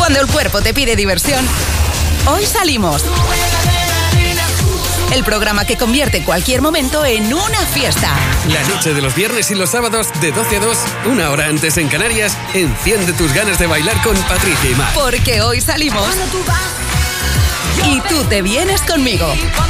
Cuando el cuerpo te pide diversión, hoy salimos. El programa que convierte cualquier momento en una fiesta. La noche de los viernes y los sábados de 12 a 2, una hora antes en Canarias, enciende tus ganas de bailar con Patricia y Mar. Porque hoy salimos y tú te vienes conmigo.